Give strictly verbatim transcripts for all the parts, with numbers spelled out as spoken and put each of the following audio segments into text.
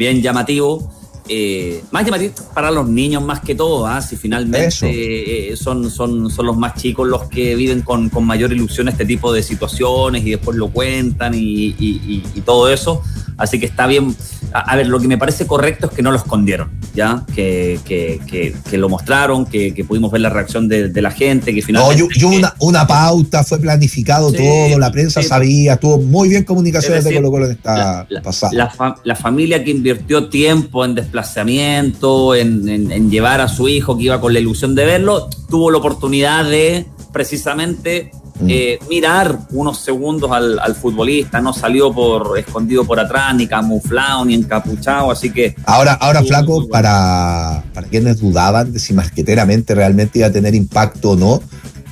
bien llamativo. Eh, más llamativo para los niños más que todo, ¿eh? Si finalmente eh, son, son, son los más chicos los que viven con, con mayor ilusión este tipo de situaciones y después lo cuentan y, y, y, y todo eso. Así que está bien. A, a ver, lo que me parece correcto es que no lo escondieron, ¿ya? Que, que, que, que lo mostraron, que, que pudimos ver la reacción de, de la gente, que finalmente... No, yo, yo una, una pauta, fue planificado sí, todo, la prensa sí, sabía, estuvo muy bien comunicaciones de Colo Colo en esta la, pasada. La, fa, la familia que invirtió tiempo en desplazamiento, en, en, en llevar a su hijo que iba con la ilusión de verlo, tuvo la oportunidad de precisamente... Eh, mirar unos segundos al, al futbolista, no salió por escondido por atrás, ni camuflado, ni encapuchado, así que... Ahora, ahora uh, Flaco, uh, para, para quienes dudaban de si Marqueteramente realmente iba a tener impacto o no,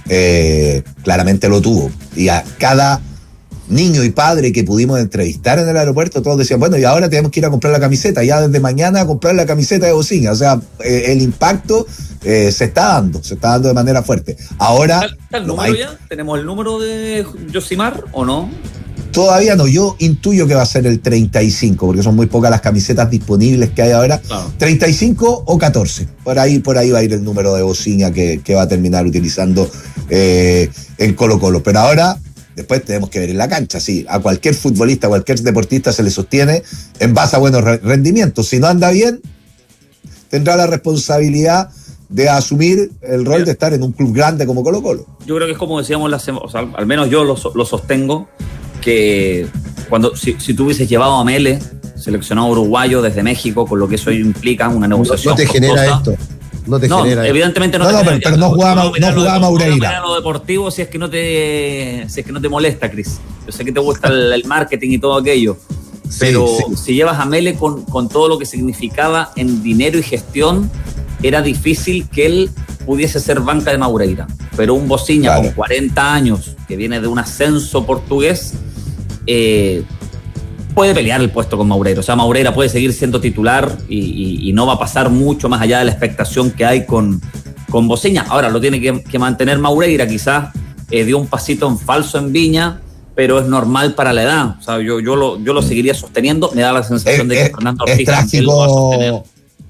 eh, claramente lo tuvo. Y a cada niño y padre que pudimos entrevistar en el aeropuerto, todos decían, bueno, y ahora tenemos que ir a comprar la camiseta, ya desde mañana a comprar la camiseta de Bocina. O sea, eh, el impacto eh, se está dando, se está dando de manera fuerte. Ahora... ¿Está el número hay... ya? ¿Tenemos el número de Yosimar o no? Todavía no, yo intuyo que va a ser el treinta y cinco, porque son muy pocas las camisetas disponibles que hay ahora. Claro. treinta y cinco o catorce, por ahí, por ahí va a ir el número de Bocina que, que va a terminar utilizando eh, en Colo Colo. Pero ahora... Después tenemos que ver en la cancha, sí, a cualquier futbolista, a cualquier deportista se le sostiene en base a buenos rendimientos. Si no anda bien, tendrá la responsabilidad de asumir el rol de estar en un club grande como Colo Colo. Yo creo que es como decíamos, la sema, o sea, al menos yo lo, lo sostengo, que cuando si, si tú hubieses llevado a Mele, seleccionado uruguayo desde México, con lo que eso implica una negociación. No, no te costosa, genera esto. No te no, genera evidentemente no, no, te no, genera, pero, pero no jugaba, no jugaba, no jugaba Maureira. No lo deportivo si es que no te, si es que no te molesta, Cris. Yo sé que te gusta el, el marketing y todo aquello, sí, pero sí. Si llevas a Mele con, con todo lo que significaba en dinero y gestión, era difícil que él pudiese ser banca de Maureira. Pero un Bociña claro. con cuarenta años, que viene de un ascenso portugués, eh, puede pelear el puesto con Maureira. O sea, Maureira puede seguir siendo titular y, y, y no va a pasar mucho más allá de la expectación que hay con, con Bociña. Ahora lo tiene que, que mantener Maureira. Quizás eh, dio un pasito en falso en Viña, pero es normal para la edad. O sea, yo, yo, lo, yo lo seguiría sosteniendo. Me da la sensación es, de que es, Fernando Ortiz es trágico, lo va a sostener.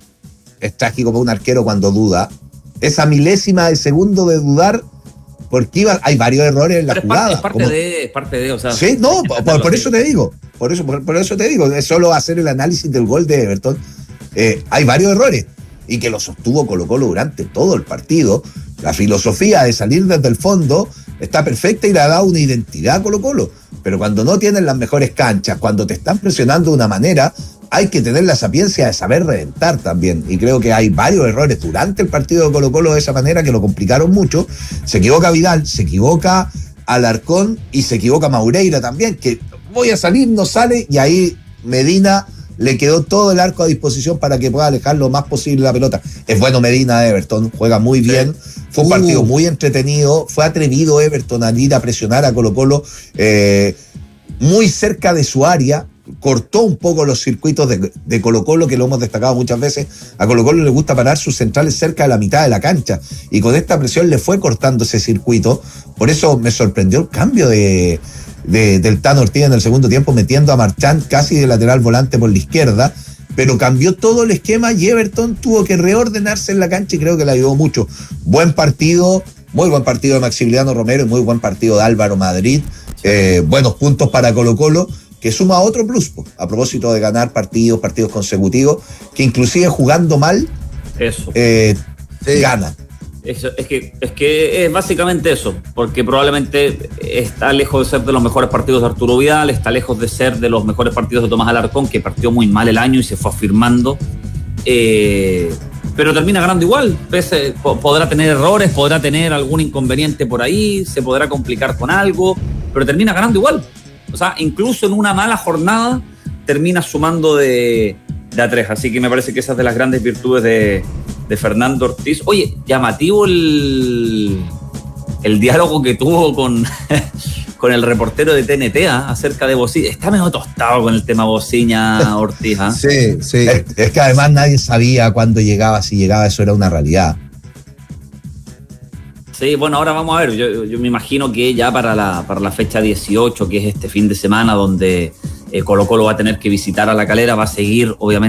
Es trágico para un arquero cuando duda. Esa milésima de segundo de dudar, porque iba, hay varios errores en la pero jugada. Es parte, es parte de, es parte de, o sea. Sí, no, por, por eso te digo, por eso, por, por eso te digo, es solo hacer el análisis del gol de Everton. Eh, hay varios errores, y que lo sostuvo Colo Colo durante todo el partido. La filosofía de salir desde el fondo está perfecta y le ha dado una identidad a Colo Colo. Pero cuando no tienen las mejores canchas, cuando te están presionando de una manera, hay que tener la sapiencia de saber reventar también. Y creo que hay varios errores durante el partido de Colo Colo de esa manera que lo complicaron mucho. Se equivoca Vidal, se equivoca Alarcón y se equivoca Maureira también, que voy a salir, no sale, y ahí Medina le quedó todo el arco a disposición para que pueda alejar lo más posible la pelota. Es bueno Medina de Everton, juega muy bien, sí. Fue un uh. partido muy entretenido, fue atrevido Everton a ir a presionar a Colo Colo eh, muy cerca de su área. Cortó un poco los circuitos de, de Colo Colo, que lo hemos destacado muchas veces. A Colo Colo le gusta parar sus centrales cerca de la mitad de la cancha, y con esta presión le fue cortando ese circuito. Por eso me sorprendió el cambio de, de, del Tano Ortiz en el segundo tiempo, metiendo a Marchand casi de lateral volante por la izquierda, pero cambió todo el esquema y Everton tuvo que reordenarse en la cancha, y creo que le ayudó mucho. Buen partido, muy buen partido de Maximiliano Romero y muy buen partido de Álvaro Madrid. Eh, buenos puntos para Colo Colo, que suma otro plus, a propósito de ganar partidos, partidos consecutivos, que inclusive jugando mal, eso. Eh, sí. gana. Eso, es, que, es que es básicamente eso, porque probablemente está lejos de ser de los mejores partidos de Arturo Vidal, está lejos de ser de los mejores partidos de Tomás Alarcón, que partió muy mal el año y se fue afirmando, eh, pero termina ganando igual. Pese, podrá tener errores, podrá tener algún inconveniente por ahí, se podrá complicar con algo, pero termina ganando igual. O sea, incluso en una mala jornada termina sumando de, de a tres. Así que me parece que esa es de las grandes virtudes de, de Fernando Ortiz. Oye, llamativo el, el diálogo que tuvo con, con el reportero de T N T ¿eh? acerca de Bociña. Está medio tostado con el tema Bociña, Ortiz. ¿eh? Sí, sí. Es, es que además nadie sabía cuándo llegaba, si llegaba, eso era una realidad. Sí, bueno, ahora vamos a ver, yo, yo me imagino que ya para la, para la fecha dieciocho, que es este fin de semana, donde eh, Colo Colo va a tener que visitar a La Calera, va a seguir obviamente